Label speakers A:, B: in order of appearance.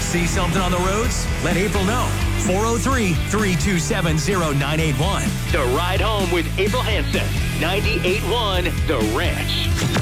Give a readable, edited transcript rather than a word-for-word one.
A: See something on the roads? Let April know. 403-327-0981.
B: The Ride Home with April Hansen. 98.1 The Ranch.